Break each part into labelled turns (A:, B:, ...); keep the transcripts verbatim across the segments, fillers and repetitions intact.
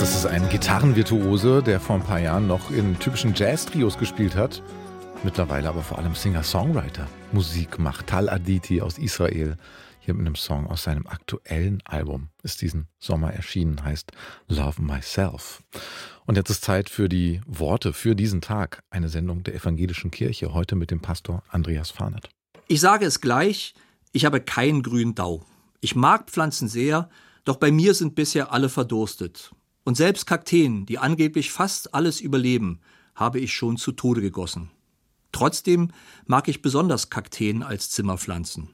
A: Das ist ein Gitarrenvirtuose, der vor ein paar Jahren noch in typischen Jazz-Trios gespielt hat. Mittlerweile aber vor allem Singer-Songwriter. Musik macht. Tal Aditi aus Israel. Hier mit einem Song aus seinem aktuellen Album. Ist diesen Sommer erschienen, heißt Love Myself. Und jetzt ist Zeit für die Worte für diesen Tag. Eine Sendung der Evangelischen Kirche. Heute mit dem Pastor Andreas Fahnert.
B: Ich sage es gleich, ich habe keinen grünen Dau. Ich mag Pflanzen sehr, doch bei mir sind bisher alle verdurstet. Und selbst Kakteen, die angeblich fast alles überleben, habe ich schon zu Tode gegossen. Trotzdem mag ich besonders Kakteen als Zimmerpflanzen.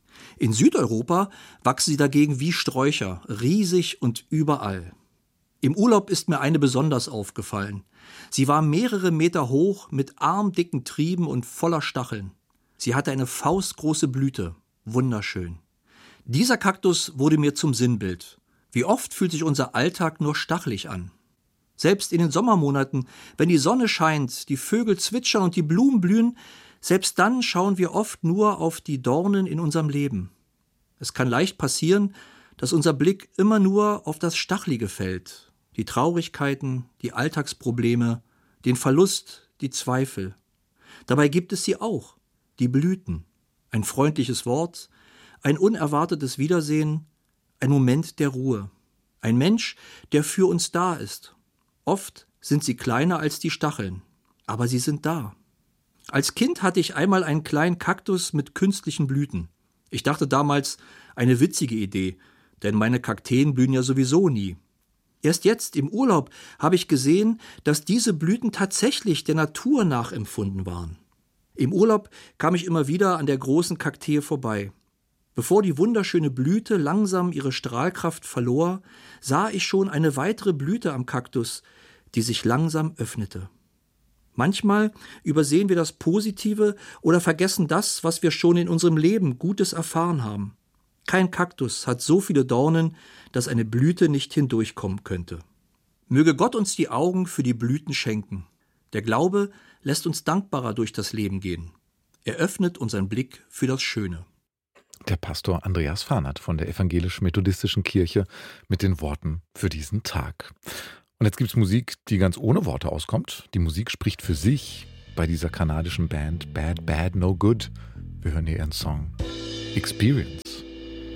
B: In Südeuropa wachsen sie dagegen wie Sträucher, riesig und überall. Im Urlaub ist mir eine besonders aufgefallen. Sie war mehrere Meter hoch, mit armdicken Trieben und voller Stacheln. Sie hatte eine faustgroße Blüte, wunderschön. Dieser Kaktus wurde mir zum Sinnbild. Wie oft fühlt sich unser Alltag nur stachelig an? Selbst in den Sommermonaten, wenn die Sonne scheint, die Vögel zwitschern und die Blumen blühen, selbst dann schauen wir oft nur auf die Dornen in unserem Leben. Es kann leicht passieren, dass unser Blick immer nur auf das Stachelige fällt, die Traurigkeiten, die Alltagsprobleme, den Verlust, die Zweifel. Dabei gibt es sie auch, die Blüten, ein freundliches Wort, ein unerwartetes Wiedersehen, ein Moment der Ruhe, ein Mensch, der für uns da ist. Oft sind sie kleiner als die Stacheln, aber sie sind da. Als Kind hatte ich einmal einen kleinen Kaktus mit künstlichen Blüten. Ich dachte damals, eine witzige Idee, denn meine Kakteen blühen ja sowieso nie. Erst jetzt im Urlaub habe ich gesehen, dass diese Blüten tatsächlich der Natur nachempfunden waren. Im Urlaub kam ich immer wieder an der großen Kaktee vorbei. Bevor die wunderschöne Blüte langsam ihre Strahlkraft verlor, sah ich schon eine weitere Blüte am Kaktus, die sich langsam öffnete. Manchmal übersehen wir das Positive oder vergessen das, was wir schon in unserem Leben Gutes erfahren haben. Kein Kaktus hat so viele Dornen, dass eine Blüte nicht hindurchkommen könnte. Möge Gott uns die Augen für die Blüten schenken. Der Glaube lässt uns dankbarer durch das Leben gehen. Er öffnet unseren Blick für das Schöne.
A: Der Pastor Andreas Fahnert von der Evangelisch-Methodistischen Kirche mit den Worten für diesen Tag. Und jetzt gibt es Musik, die ganz ohne Worte auskommt. Die Musik spricht für sich bei dieser kanadischen Band Bad Bad No Good. Wir hören hier ihren Song Experience.